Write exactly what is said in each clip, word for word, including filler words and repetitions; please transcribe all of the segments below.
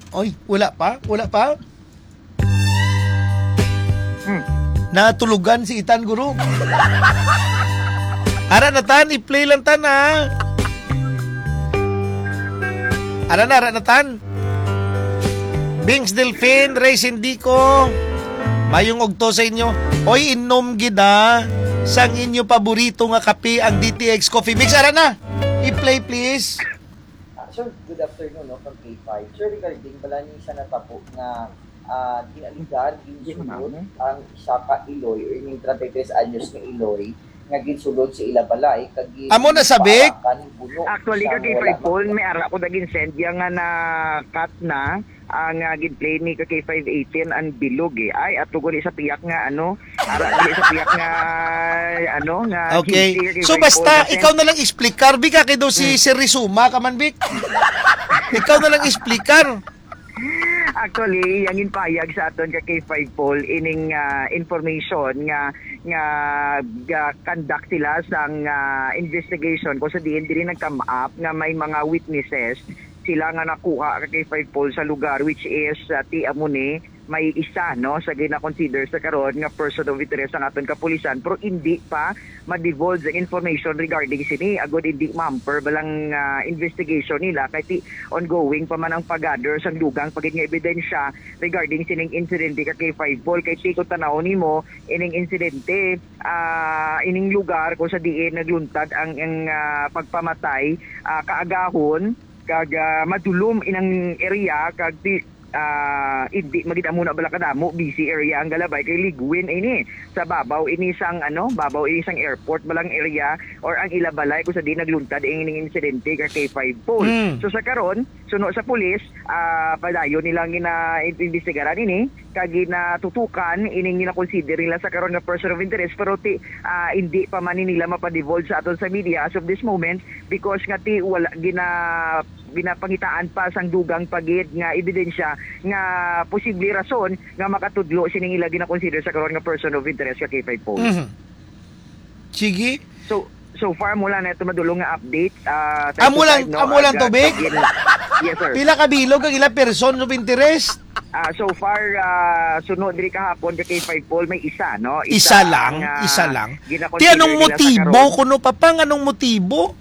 Oy, wala pa? Wala pa? Hmm. Natulugan si Itan, guro. Ara na tan, i-play lang tan ha. Ara na, ara na tan. Bings Delfin, Ray Sindico, mayong ogto sa inyo. Oy, inom gida sang inyo paborito nga kape ang D T X Coffee Mix. Ara na, i-play please. Sir, good afternoon no, from K five. Sir, regarding bala ni isa natabo nga uh, ginaligan, ginsulod ang isa ka Iloy or yung thirty-three anyos nga Iloy nga ginsulod sa ila balay kag amo na sabik. Actually ka K five Paul, may ara ko daging send yang nga na cut na ang uh, gin-play ni ka K five eighteen ang bilog eh. Ay ato guni sa piyak nga ano, ara gini sa piyak nga ano nga. Okay. So basta ikaw na lang explicar bi ka kay do si Sir Rizuma ka man bik. Ikaw na lang explicar. Actually, yang inpayag sa aton ka K five Paul ining uh, information nga nga uh, conduct sila sang uh, investigation kung sa diin diri nag-come up nga may mga witnesses sila nga nakuha ka K five Paul sa lugar which is uh, ti amuni may isa no sa gina-consider sa karon nga person of interest ang aton kapulisan pero hindi pa ma-divulge ang information regarding sini agod hindi mamper balang uh, investigation nila kay ti ongoing pa man ang pag-gather sa dugang pagit nga ebidensya regarding sining insidente ka K five Paul kay ti ko tanaw nimo ining insidente uh, ining lugar kung sa diin nagluntad ang, ang uh, pagpamatay uh, kaagahon kag uh, madulom inang area kag ti uh, hindi magita muna bala kadamo busy area ang galabay kay Ligwin ini sa babaw ini sang ano babaw ini sang airport balang area or ang ilabalay kung sa di nagluntad ining insidente ka K five Paul. Mm. So sa karon suno sa pulis uh, padayon nilang gina investigaran ini kag ginatutukan ining gina-consider nila sa karon nga person of interest pero ti uh, hindi pa man nila mapa-divulge sa aton sa media as of this moment because nga ti wala gina binapangitaan pa sang dugang pagid nga ebidensya nga posible rason nga makatudlo sining ila gina-consider sa karon nga person of interest ka K five Paul. Mm-hmm. Sige. So so far mula na ito madulong nga update. Uh, amo lang, no, amo lang tubig? Yes, sir. Pila ka bilog ang ila person of interest? Uh, so far, uh, sunod diri kahapon ka K five Paul, may isa, no? Isa, isa lang, ang, uh, isa lang. Ti anong motibo? Kuno pa pang anong motibo?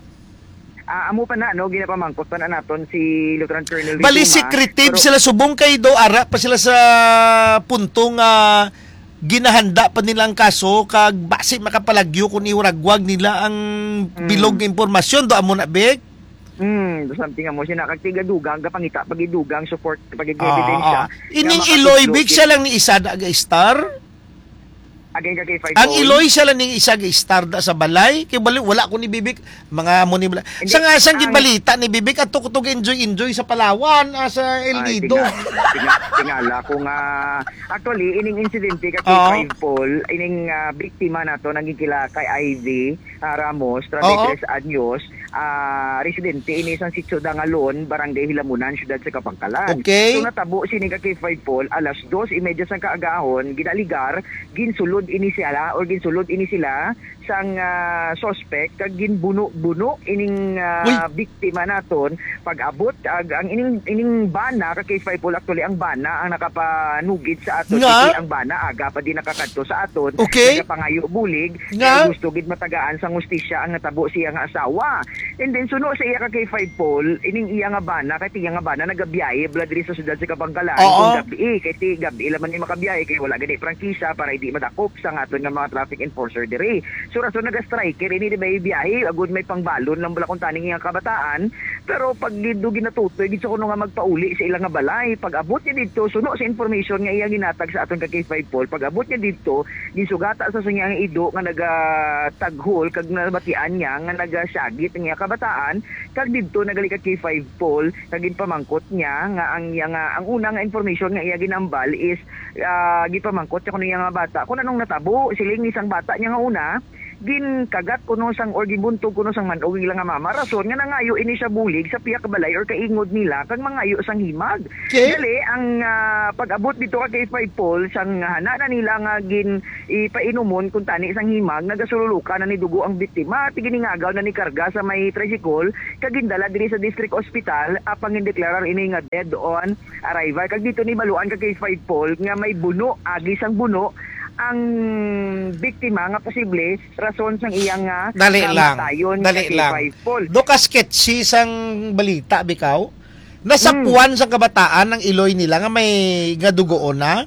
Uh, amo pa na, no? Ginapamangkot pa na naton si Lieutenant Colonel Rizuma. Bali secretive pero, sila subong kay do ara pa sila sa puntong uh, ginahanda pa nilang kaso kag base makapalagyo kun iuragwag nila ang bilog nga impormasyon do amo na big. Hmm, something mo siya nakagtiga dugang kapangita pagidugang support pagigebidensya. Ah, ah. Ining Iloy big siya lang ni isa da star. Again ka K five ang Iloy siya lang ni isa ga star da sa balay kay bali wala ko ni Bibik mga mo ni sa nga sang gibalita ni Bibik at tukutog enjoy enjoy sa Palawan ah, sa El Nido. Tinga, tingala ko nga actually ining insidente ka K five Paul ining uh, biktima nato naging kila kay Ivy uh, Ramos thirty-three anyos uh, residente ini sang sitio Dangalon barangay Hilamunan siyudad sa Kapangkalan. Okay. So natabo sini ka K five Paul alas dos imedya sang kaagahon ginaligar ginsulod ini sila or ginsulod ini sila sang uh, suspect kag ginbuno-buno ining uh, biktima naton pag-abot ag ang ining ining bana ka K five Paul actually ang bana ang nakapanugid sa aton nga? Ang bana aga pa di nakakadto sa aton okay. Nagapangayo bulig nga? Gusto gid matagaan sang hustisya ang natabo siya nga asawa and then suno sa iya ka K five Paul ining iya nga bana kay iya nga bana nagabiyahe bla diri sa siyudad sa Kapangkalan kung gabi kay ti gabi laman ni makabiyahe kay wala gani prangkisa para hindi madakop sa aton nga mga traffic enforcer diri. So rason naga-striker ini di may biyahe agud may pangbalon lang bala kung taning nga kabataan pero pag gido ginatutoy gid sa kuno nga magpauli sa ilang nga balay pag abot niya didto suno sa information nga iya ginatag sa aton ka K five Paul pag abot niya didto gisugata sa sanyang ido nga naga-taghol kag nabatian niya nga naga-syagit nga kabataan kag didto nagali ka K five Paul kag ginpamangkot niya nga ang iya nga ang una nga information nga iya ginambal is uh, gipamangkot siya kuno iya nga bata kun anong natabo siling isang bata niya nga una gin kagat kuno sang or gibuntog kuno sang manog ila nga mama rason nga nangayo ini siya bulig sa piya ka balay or kaingod nila kag mangayo sang himag. Okay. Dali ang ah, pag-abot dito ka kay five Paul sang hana na nila nga gin ipainumon kung tani sang himag nagasululuka na ni dugo ang biktima tiginingagaw na ni karga sa may tricycle kag gindala diri sa district hospital apang indeklarar ini nga dead on arrival kag dito ni baluan ka kay five Paul nga may buno agi sang buno ang biktima nga posible rason sang iyang nga Dali lang. kamatayon Dali kay lang. five Paul. Do ka sketchy sang balita bikaw. Nasapuan sa kabataan ng iloy nila nga may nga dugoon na.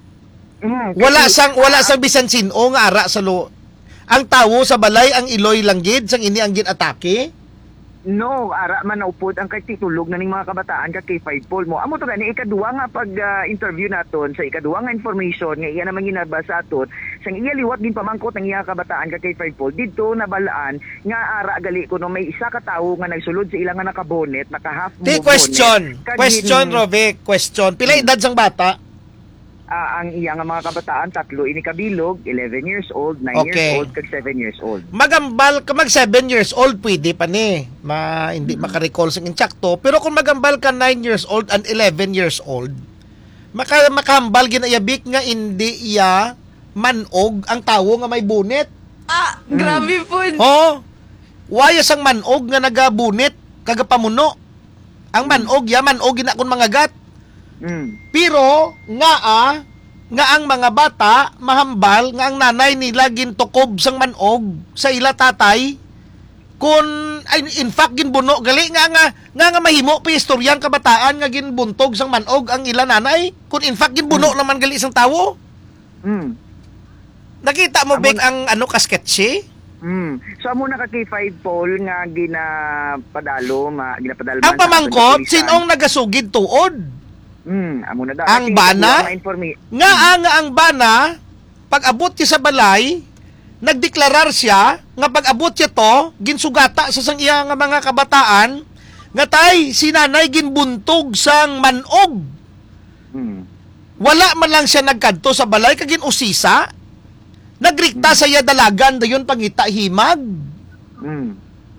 Mm, Wala kasi- sang wala sang bisan sino nga ara sa lo. Ang tawo sa balay ang iloy lang gid sang ini ang gin-atake. No, ara man naupod ang kay titulog na ning mga kabataan ka kay five Paul mo. Amo to gani ikaduwa nga pag ah, interview naton sa ikaduwa nga information nga iya naman ginabasa aton sang iya liwat din pamangkot ang iya kabataan ka kay five Paul didto nabalaan nga ara gali kuno may isa ka tawo nga nagsulod sa ilang nga nakabonet naka half Di mo question. bonet. Kag Question hin- Rovic, question. Pila edad sang bata? ah, ang iya nga mga kabataan tatlo ini kabilog, eleven years old, nine Okay. years old kag seven years old. Magambal ka mag seven years old pwede pa ni. Ma hindi maka-recall sang insakto, pero kung magambal ka nine years old and eleven years old, maka makahambal ginayabik nga hindi iya manog ang tawo nga may bunit. Ah, grabe po. Oh. Waya sang manog nga nagabunit kagapamuno. Ang manog ya manog gina kun mangagat. Mm. Pero nga ah, nga ang mga bata mahambal nga ang nanay nila gintukob sang manog sa ila tatay kun ay in fact ginbuno gali nga nga nga, nga mahimo pa istoryang kabataan nga ginbuntog sang manog ang ila nanay kun in fact ginbuno naman gali sang tawo. Mm. Nakita mo Amo big na- ang ano ka sketchy? Mm. So amo na ka kay five Paul nga ginapadalo, ma ginapadalman. Ang pamangkot sinong nagasugid tuod? Mm, amo na da. Ang Kasi bana? kuha nga informi- Nga ang nga ang bana pag abot siya sa balay nagdeklarar siya nga pag abot siya to ginsugata sa sang iya nga mga kabataan nga tay si nanay ginbuntog sang manog. Mm. Wala man lang siya nagkadto sa balay kag ginusisa. Nagrikta sa iya dalagan dayon pangita himag. Mm.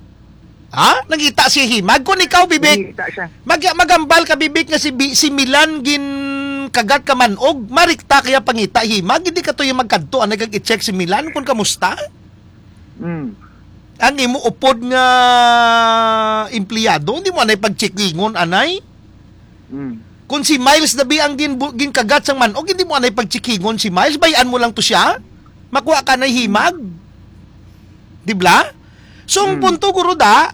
Ha? Nagita siya himag kun ikaw bibig. Nakita siya. Mag magambal ka bibig nga si, Bi- si Milan gin kagat ka manog, marikta kaya pangita himag, hindi ka to yung magkadto, anay kag i-check si Milan kung kamusta? Mm. Ang imo upod nga empleyado, hindi mo anay pagcheckingon anay? Mm. Kung si Miles dabi ang gin, gin kagat sang manog, hindi mo anay pagcheckingon si Miles, bayan mo lang to siya, makuha ka na himag. Dibla? So, ang Hmm. punto guro da,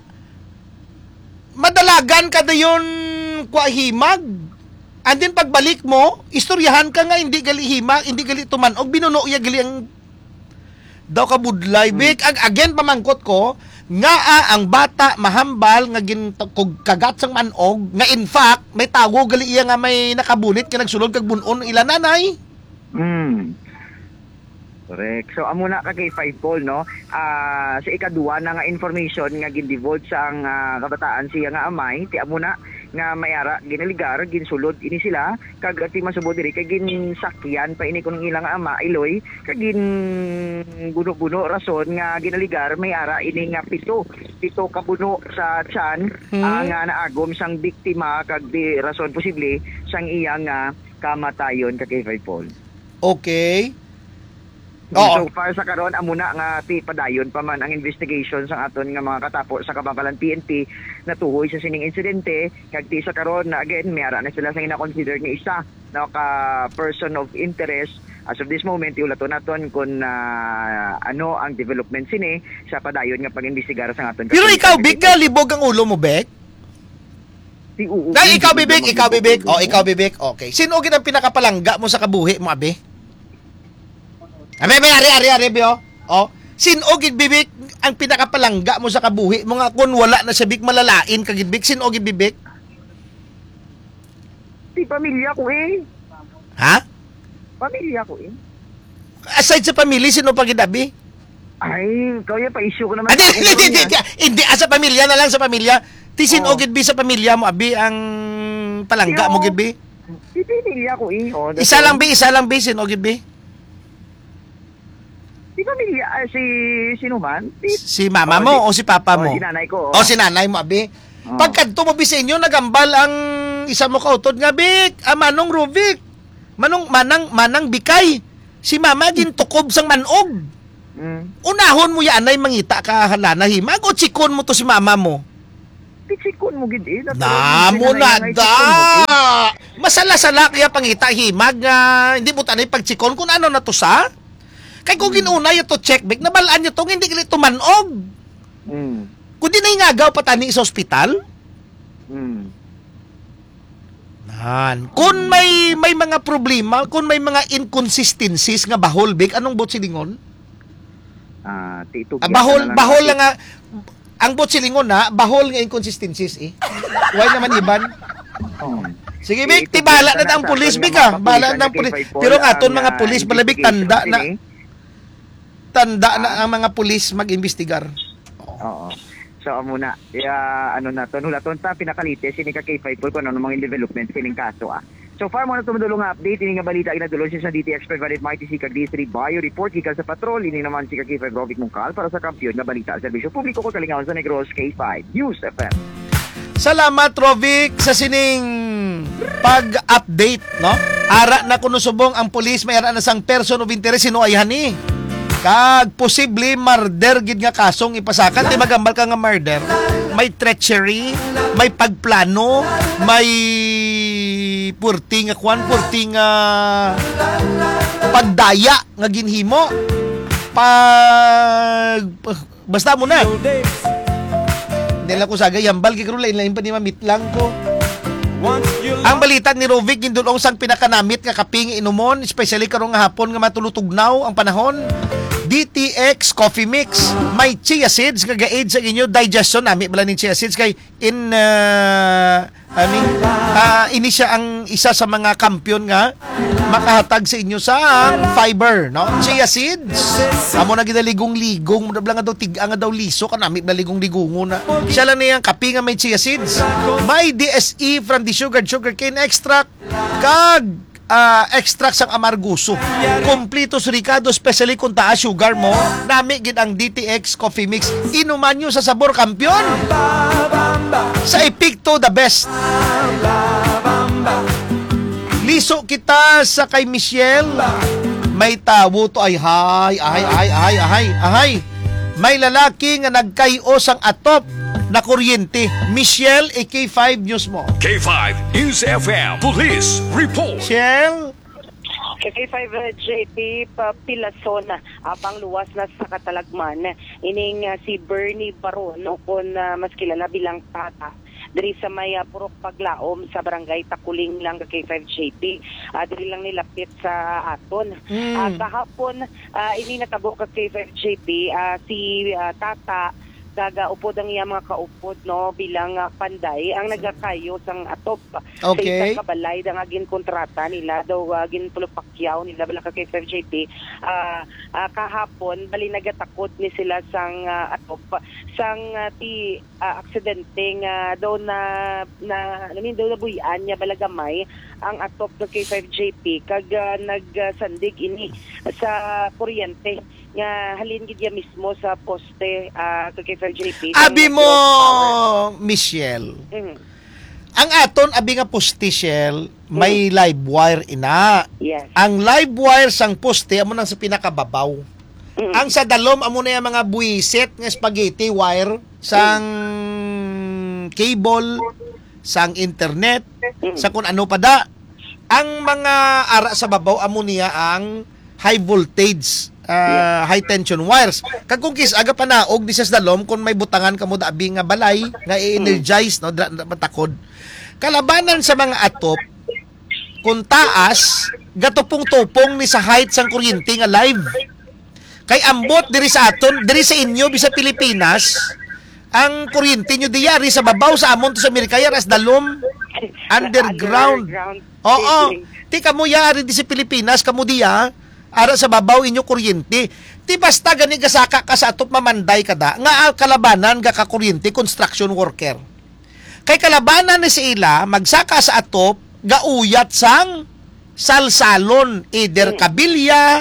madalagan ka da yun kwa himag. And then pagbalik mo, istoryahan ka nga hindi gali himag, hindi gali tumanog, binuno iya gali ang daw ka budlay. Hmm. Big, ag again pamangkot ko, nga ah, ang bata mahambal nga gin kog kagat sang manog, nga in fact may tawo gali iya nga may nakabunit nga nagsulod kag bunon ila nanay. Mm. Correct. So amo na ka kay five Paul no. Ah sa ikaduwa na nga information nga gindivulge sa ang ah, kabataan siya nga amay, ti amo na nga mayara ginaligar ginsulod ini sila kag ti masubo diri kay ginsakyan pa ini kun ilang ama Iloy kag gin buno-buno rason nga ginaligar mayara ini nga pito pito ka buno sa tiyan Hmm. ah, nga naagom sang biktima kag di rason posible sang iya nga kamatayon ka kay five Paul. Okay. Oo. So far sa karon amo na nga ti padayon pa man ang investigation sa aton nga mga katapo sa Kababalan P N P natuhoy sa sining insidente kag ti sa karon na again mayara na sila sa ina-consider nga isa na ka person of interest as of this moment iulaton naton kung ah, ano ang development sini sa padayon nga pag-imbestigar sa aton. Pero ikaw, Big, nga libog ang ulo mo, Bek? Si Uu. Dahil ikaw, Bibig, ikaw, Bibig. O, ikaw, Bibig. Okay. Sino gid ang pinakapalangga mo sa kabuhi mo, Abi? Abi, abi, ari, ari, ari, Abi, o. O, sino gid, Bibig, ang pinakapalangga mo sa kabuhi mo nga kung wala na siya, Big, malalain ka, gid, Big? Sino gid, Bibig? Si pamilya ko eh. Ha? Pamilya ko eh. Aside sa pamilya, sino pa gid, Abi? Ay, kaya pa-issue ko naman. Hindi, hindi, hindi, hindi, hindi, ah, sa pamilya na lang, sa pamilya. Ti sino Oo. gid, Bi, sa pamilya mo, Abi, ang palangga mo, gid, Bi? Si pamilya ko eh. Oh, Isa lang, Bi, isa lang, Bi, sino gid, Bi? Di ba may, ah, si, sino man? Si, Si mama Oh, mo si- o si papa oh, mo? si nanay ko. O si nanay mo, abi. Oh. Pagkadto mo bi sa inyo, nagambal ang isa mo kautod nga, Bik, ah, Manong Rubik, Manong, Manang, Manang Bikay, si mama gintukob sang manog. Mm. Unahon mo yan ay mangita ka halana himag o chikon mo to si mama mo. Pitsikon mo gid eh. Namo na da. Masala-sala kaya pangita himag nga hindi mo tanay pagchikon kung ano na to sa. Kay kung ginuna yung to check back, nabalaan nyo to, hindi kili tumanog. Mm. Kung di na ingagaw patani sa ospital, Mm. nan. Kung may may mga problema, kung may mga inconsistencies nga bahol big, anong bot silingon? Ah, titog. Ah, bahol, bahol lang nga. Ang bot silingon na, bahol nga inconsistencies eh. Why naman iban? Oh. Sige, Big, tibala na ang pulis, Big, ah. Bala na ang pulis. Pero nga, aton mga pulis, balabig, tanda na, tanda na ang mga pulis mag-imbestigar. Oo. So, muna, ya, ano na to, nulaton sa pinakalites, sini ka K five po kung ano mga development sining kaso, ah. So far, mo na tumudulong nga update, ini nga balita, inadulong siya sa D T Expert Valid Mighty si kag D three Bio Report, ika sa patrol, ini naman si kag K five Rovic Mungkal para sa kampiyon nga balita, serbisyo publiko ko kalingawan sa Negros K five News F M. Salamat, Rovic, sa sining pag-update, no? Ara na kuno subong ang pulis, may ara na sang person of interest, sino ay hani? Kag posible murder gid nga kasong ipasakan, di magambal ka nga murder. May treachery, may pagplano, may purting nga kwan, purting nga pagdaya nga ginhimo. Pag basta mo na. Hindi lang ko saga yambal kay karon lain-lain pa ni mamit lang ko. Ang balita ni Rovic gindulong sang pinakanamit nga kaping inumon, especially karong nga hapon nga matulutugnaw ang panahon. D T X Coffee Mix, may chia seeds nga ga-aid sa inyo digestion. Nami bala ni chia seeds kay in uh, I mean uh, ini siya ang isa sa mga kampiyon nga makahatag sa inyo sa fiber, no? Chia seeds. Amo na gidaligong-ligong mo na nga daw tiga nga daw liso kanami daligong-ligongo na. Siya lang niyang kape nga may chia seeds. May D S E from the sugar sugarcane extract kag Uh, extract sang amarguso. Kompleto surikado, especially kung taas sugar mo. Nami gid ang D T X Coffee Mix. Inuman nyo sa sabor kampiyon. Sa epikto the best. Liso kita sa kay Michelle. May tawo to ay hay, ahay, ahay, ahay, ahay, ahay. May lalaki nga nagkayo sang atop na kuryente. Michelle, a K five News mo. K five News F M Police Report. Michelle? K five J P pa Pilason apang luwas na sa Katalagman ining uh, si Bernie Baron o kung uh, mas kilala bilang Tata diri sa may uh, Purok Paglaom sa barangay Takuling lang K five J P uh, diri lang nilapit sa aton. Mm. Uh, kahapon uh, ini natabo ka K five J P uh, si uh, Tata daga upod ang iya mga kaupod no bilang uh, panday ang nagakayo sang atop Okay. sa isang kabalay da nga ginkontrata nila daw uh, ginpulupakyaw nila bala ka kay F J P uh, uh, kahapon bali nagatakot ni sila sang uh, atop sang uh, ti uh, aksidente nga daw na na I mean daw nabuyan niya balagamay ang atop ng K five J P kag uh, nagsandig ini sa kuryente nga halin gid ya mismo sa poste uh, kay K five J P. Abi mo, Michelle. Mm. Ang aton, abi nga poste, Shell, may live wire ina. Yes. Ang live wire sang poste, amo nang sa pinakababaw. Mm. Ang sa dalom, amo na yung mga buwisit nga spaghetti wire, sang cable, sang internet, sa kung ano pa da. Ang mga ara sa babaw, amo niya ang high voltage, uh, high tension wires. Kag kung kis aga panaog di sa dalom kung may butangan kamo da abi nga balay nga i-energize no dra, dra, matakod. Kalabanan sa mga atop kung taas gatupong-tupong ni sa height sang kuryente nga live. Kay ambot diri sa aton, diri sa inyo bisa Pilipinas, ang kuryente nyo diyari sa babaw sa amon to sa Amerika as dalom underground. Oo. Ti kamo yari di sa Pilipinas kamo diya ara sa babaw inyo kuryente. Ti basta gani gasaka ka sa atop mamanday kada nga kalabanan ga ka kuryente construction worker. Kay kalabanan ni sila magsaka sa atop gauyat sang salsalon either kabilya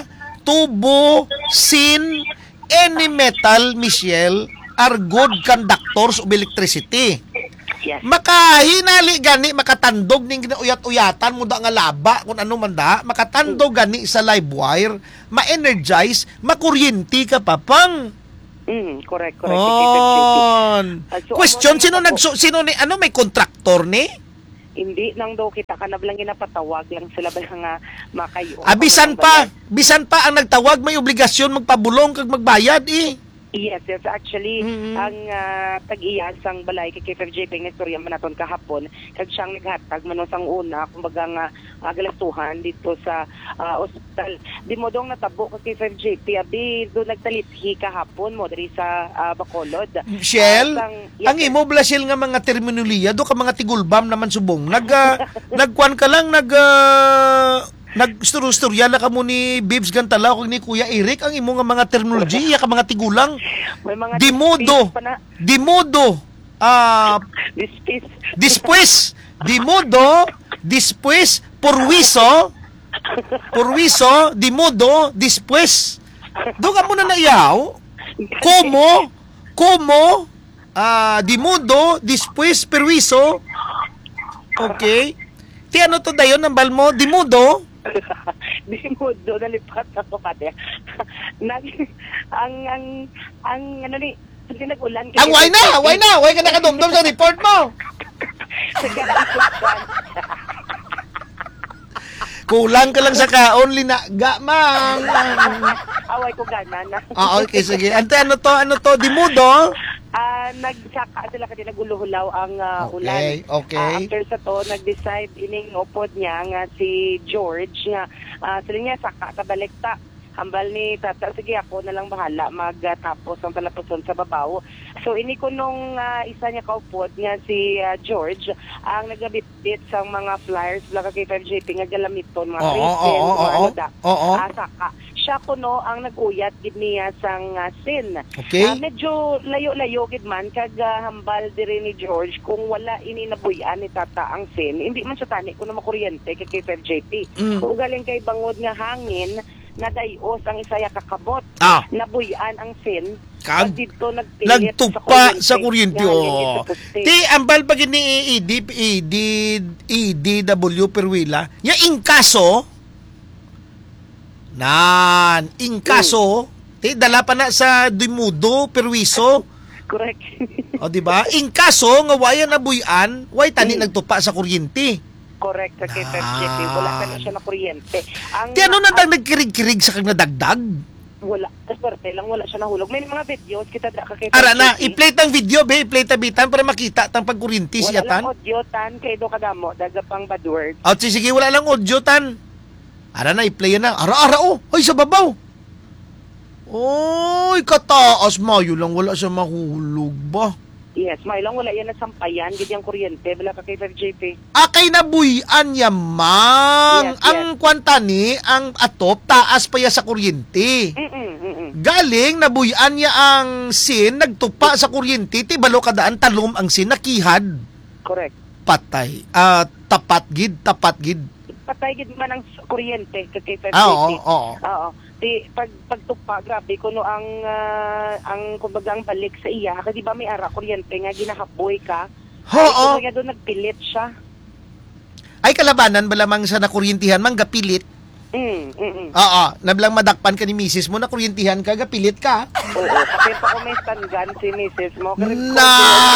tubo, sin, any metal, Michelle, are good conductors of electricity. Yes. Makahinali gani, makatandog ning ginauyat-uyatan mo da nga laba, kung ano man da, makatandog gani sa live wire, ma-energize, makuryente ka pa pang. Mm, correct, correct. Oh. On. Question, sino nag sino ni ano may kontraktor ni? Hindi nang daw kita ka na lang ginapatawag lang sila ba nga makayo. Ah, bisan pa, bisan pa ang nagtawag may obligasyon magpabulong kag magbayad eh. Yes, yes. Actually, Mhm. ang uh, tag-iyas ang balay kay K F J P ng istorya manaton kahapon, kag siyang naghatag manos ang una, kumbaga nga uh, galastuhan dito sa uh, ospital. Di mo dong natabo kay K F J P, abi do nagtalithi kahapon mo diri sa uh, Bacolod. Shell, Ah, sang- yes, ang yes. imo blasil nga mga terminolohiya do ka mga tigulbam naman subong. Nag uh, nagkuan ka lang nag uh, nag-istorya na ka mo ni Bibs Gantala kung ni Kuya Eric ang imo nga mga terminolohiya ka mga tigulang. May mga Dimodo. dispis pa na. Dimodo. Ah, Dispis. después, dimodo, después, porwiso, porwiso, dimodo, después. Do ka muna na iyaw. Como, como, ah, dimodo, después, perwiso. Okay. Ti ano to dayon ng balmo? Dimodo. Di mo do nalipat ako pati. Nag ang ang ang ano ni hindi nag-ulan Ang why na, why na, why ka nakadumdum sa report mo? Kulang ka lang sa kaon, linaga, mang. Away ko gana na. Ah, okay, sige. Ante, ano to, ano to, dimudo? Ah, nagsaka sila kasi naguluhulaw ang ah, Okay, ulan. okay. Ah, after sa to, nag-decide ining upod niya nga si George nga ah, sila niya saka kabalikta. Hambal ni tata, sige ako na lang bahala magtapos ang talapuson sa babaw. So ini ko nung ah, isa niya kaupod nga si ah, George ang nagabitbit sa mga flyers bala kay F J P nga galamiton mga Oo, Christian oo, mga oo, ano da. oo. Ah, saka siya kuno ang naguyat gid niya sang ah, sin. Okay. Ah, medyo layo-layo gid man kag ah, hambal diri ni George kung wala ini nabuyan ni tata ang sin. Hindi man siya tani kuno makuryente kay F J P. Mm. Kung galing kay bangod nga hangin nadayos ang isaya kakabot. Ah. Nabuyan ang sin. Kag- Pag dito nagpilit Nagtupa sa kuryente. Nga, Oh. yan, sa puste. Ti, ambal pag ni E D, E D, E D W Perwila, ya inkaso, nan, inkaso, ti, dala pa na sa dimudo, perwiso, Correct. o di ba? Inkaso, nga waya nabuyan, way tani Mm. nagtupa sa kuryente. Correct sa K F J P. Wala ka na siya na kuryente. Ang, Ti, ano na ang- tang nagkirig-kirig sa kag nadagdag? Wala. Swerte lang, wala siya nahulog. May mga videos kita da ka kay Ara na, F J P. i-play tang video, be, i-play tabitan para makita tang pagkuryente Wala siya lang tan. audio tan kay do kadamo daga pang bad word. At sige, wala lang audio tan. Ara na, i-play na. Ara, ara, oh. Ay, sa babaw. Oy, kataas. Mayo lang, wala siya mahulog ba? Yes, may lang wala yan nasampayan gid yang kuryente wala ka kay F J P. Akay nabuyan yamang. Yes, yes. Ang kwanta ni, ang atop, taas pa ya sa kuryente. Mm-mm, mm-mm. Galing, nabuyan niya ang sin, nagtupa sa kuryente, ti balo kadaan talom ang sin, nakihad. Correct. Patay. Ah, tapat gid, tapat gid. Patay gid man ang kuryente kay kay F J P. Ah, oo, oo. Oo. Di pag pagtupa grabe kuno ang ah, ang kumbaga ang balik sa iya kasi di ba may ara kuryente nga ginahapoy ka. Oo. Ay, doon nagpilit siya. Ay, kalabanan ba lamang sa nakuryentihan, mang gapilit? Mm, mm, mm. Oo, nablang madakpan ka ni misis mo, nakuryentihan ka, gapilit ka. Oo, kasi pa ko may gun si misis mo. Kasi Na,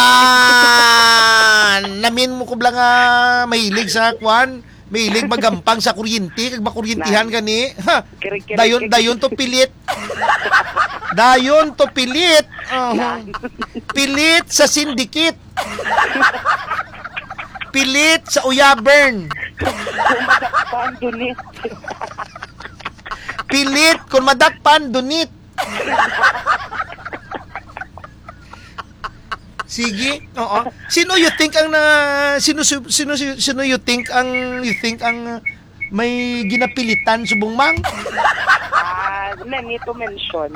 namin mo ko blang ah, mahilig sa kwan, mahilig magampang sa kuryente, kag makuryentihan ka ni. Ha, Kirig-kirig- dayon, dayon to pilit. Dayon to pilit. Uh, pilit sa sindikit. Pilit sa uyabern. kumadakpan dunit. Pilit kung madakpan dunit. Sige. Oo. Sino you think ang na sino sino sino you think ang you think ang may ginapilitan subong mang? Ah, no need to mention.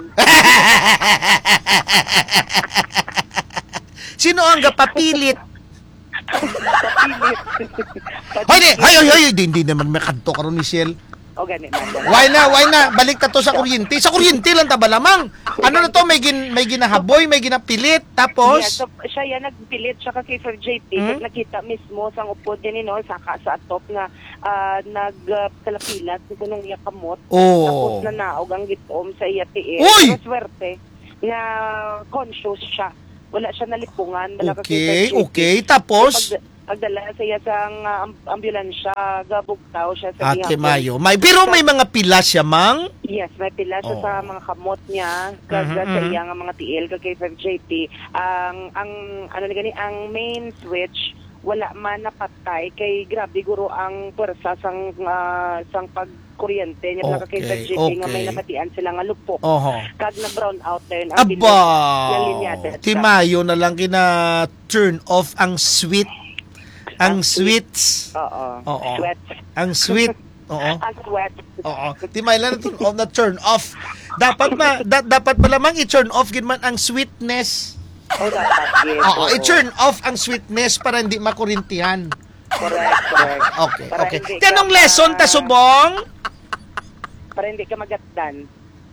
Sino ang gapapilit? Papilit. Hoy, di, hoy, hoy, hoy, di, di naman may kanto karon ni Shell. O gani man. Why na, why na? Balik ka to sa kuryente. Sa kuryente lang taba lamang. Ano na to? May, gin, may ginahaboy, may ginapilit. Yeah, Tapos, so, siya yan nagpilit siya kay Sir J P. Hmm? Hmm? Nakita mismo sang upod din no, saka sa atop nga uh, nagkalapilat uh, sa nung iya kamot. Oh. Tapos nanaog ang gitom sa iya tiil. Uy! Pero swerte nga conscious siya. Wala siya nalipungan. Wala okay, kay Sir J P. okay. Tapos, Pag, pagdala sa iya sang uh, ambulansya, gabugtaw siya sa Ate ihapon. Mayo. May, pero may mga pila siya, mang? Yes, may pila siya Oh. sa mga kamot niya kag Mhm, sa mhm. iya nga mga tiil kag kay Sir J P. Ang ang ano ni gani ang main switch wala man napatay kay grabe guro ang pwersa sang ah, sang pagkuryente niya okay, kay Sir J P okay. nga may napatian sila nga lupok. Oho. Kag na brown out din ang Aba! yung linyada. Ti Mayo na lang kina turn off ang sweet. Ang sweets. Oo. Oo. Sweat. Ang sweet. Oo. Ang sweat. Oo. Ti Mayo lang turn off na turn off. Dapat ma da, dapat ba lamang i-turn off gid man ang sweetness. Oh, dapat yes. Oo, i-turn off ang sweetness para hindi makurintihan. Correct, correct. Okay, Para okay. hindi Tanong ka lesson ma- ta subong? Para hindi ka magatdan.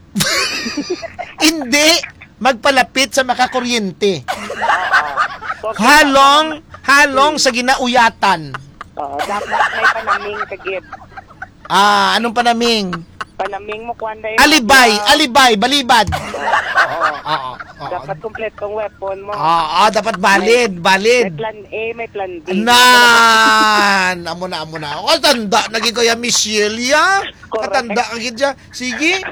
Hindi magpalapit sa makakuryente. Oo. So, Halong, halong sa ginauyatan. Oo, dapat may panaming kagib. Ah, anong panaming? Panaming mo kuan dai. Alibay, alibay, balibad. Oo. Oo, oo. Dapat kompletong weapon mo. Oo, dapat valid, May valid. plan A, may plan B. Nan, amo na, amo na. O, tanda, naging kaya Michelle, ya. Correct. Katanda ka gidya. Sige.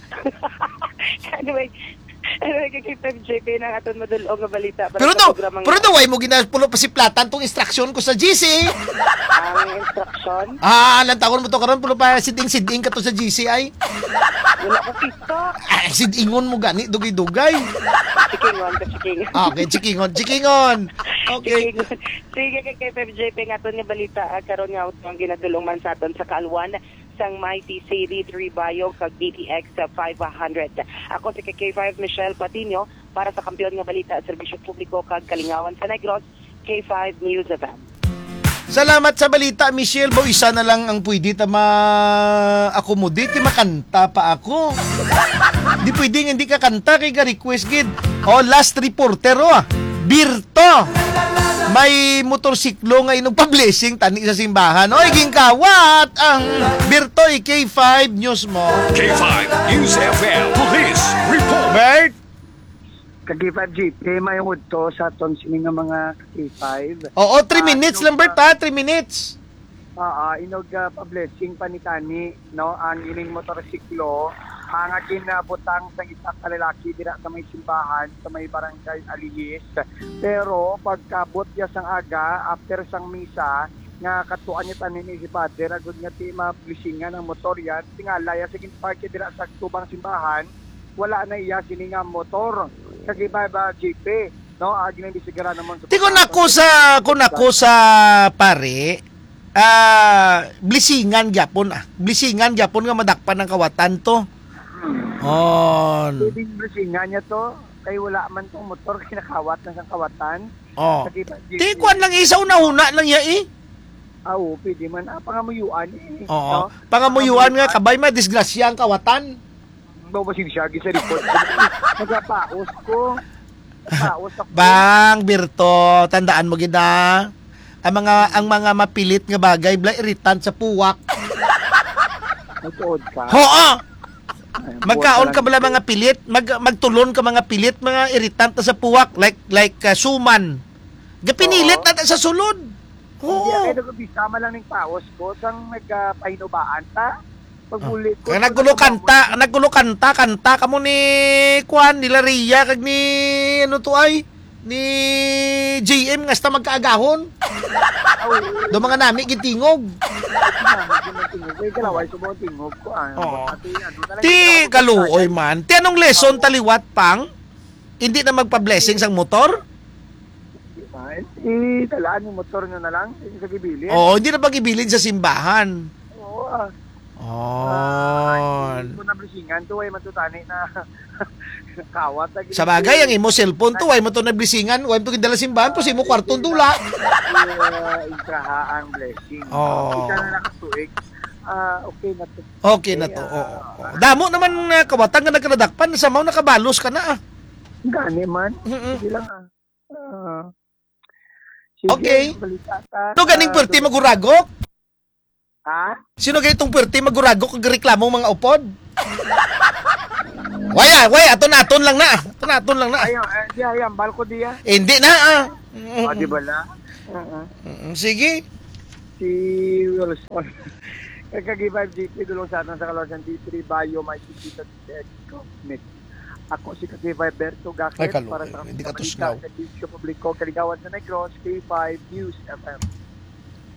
anyway, anyway, kay Sir J P nang aton madulog nga balita para Pero sa daw, programang pero daw, ay mo ginapulo pa si Platan tong instruction ko sa G C. ang instruction. Ah, lang taon mo to karon pulo pa siding-siding ka to sa G C ay. Wala ko kita. Ay, sidingon mo gani, dugay-dugay. Chikingon, ka chikingon. Okay, chikingon, chikingon. Okay. Chikingon. Sige kay kay Sir J P nga aton nga balita ah, karon nga utang ginadulong man sa aton sa Kaalwan sang Mighty City three Bayo kag D T X sa five hundred. Ako si K five Michelle Patino para sa kampiyon nga balita at serbisyo publiko kag Kalingawan sa Negros, K five News F M. Salamat sa balita, Michelle. Bo, isa na lang ang pwede ta ma-accommodate. Di makanta pa ako. Di pwede nga hindi ka kanta kay ka-request gid. Oh, last reporter oh. Birto. May motorsiklo nga inong pa-blessing tani sa simbahan. Oy, gingkawat ang Birtoy K five News mo. K five News F M Police Report. Bert? K five G P, may udto sa aton sini nga mga K five. Oo, three minutes lang, Bert, ha? three minutes. Oo, inog uh, pa-blessing panitani, no? Ang ining motorsiklo, ang ginabutang sa isang kalalaki dira sa may simbahan, sa may barangay Aliyis. Pero pagkabot niya sang aga, after sang misa, nga katuan niya tanin ni si Father, agud nga ti ma-blessingan ang motor yan, tingala ya sige park dira sa tubang simbahan, wala na iya sini nga motor. Kagibay ba G P, no? Agi na bisigara naman sa. Di ko nako sa, ko nako sa pare, ah, blisingan gyapon ah. Blisingan gyapon nga madakpan ng kawatan to. On. Pwedeng blessingan niya to, kay wala man tong motor kinakawat na sang kawatan. Oh. Kagibay G P. Di kuan lang isa una-una lang ya eh. Ah, oo, pwede man. Ah, pangamuyuan eh. Oo. Pangamuyuan nga kabay ma disgrasya ang kawatan. Babasin siya sa report. Nagapaos ko. Paos ako. Bang Birto, tandaan mo gid ah. Ang mga ang mga mapilit nga bagay bla irritant sa puwak. Nagtuod ka. Hoo. Ay, Magkaon ka buwan bala mga pilit, mag magtulon ka mga pilit, mga irritant na sa puwak like like uh, suman. Gapinilit na sa sulod. Hindi, Oo. ay nagabisama lang ng paos ko. Sang nagpahinubaan ta. Pagbulit ko. Kaya naggulo kanta, naggulo kanta, kanta kamo ni Kwan, ni Laria, kag ni ano to ay, ni J M nga sta magkaagahon. Do mga nami gitingog. Ay, kalaway sumong tingog ko. Ah. Oo. Ati, ano, na lang Ti ikaw, kaluoy man. Ti anong lesson taliwat pang? Hindi na magpa-blessing sang motor? Eh, talaan yung motor nyo na lang. Sa gibilin. Oo, hindi na pag-ibilin sa simbahan. Oo. ah. On. Kung nablisingan, to ay matutani na kawat. Sa bagay, ang imo cellphone to, ay mo to nablisingan, ay mo to kindala simbahan, po si mo kwartong dula. Uh, intraha ang blessing. Oo. Kita na nakasuig. ah, okay na to. Okay na to. Oo. oo. Damo naman uh, kawatan nga nagkanadakpan sa mao nakabalos ka na ah. Gani man. Mm-mm. Sige lang ah. Ah, sige, Okay. balitata. No ganing Ah, perti maguragok. Ha? Sino kay itong perti maguragok kag reklamo mga upod? Waya, waya, aton aton lang na. Aton aton lang na. Ayun, uh, diya, yan, balko diya. Eh, hindi na ah. O, di ba la? Uh-huh. Mm, Sige. Si Wilson. Kagagibay G P, dulong sa atin sa Kalawasan D three, Bayo, may sisita sa Ako si Kagibay Berto Ay, Gakit kalo, para sa hindi ka balita tuslaw. sa Disco Publiko, Kaligawan sa Negros, K five News F M.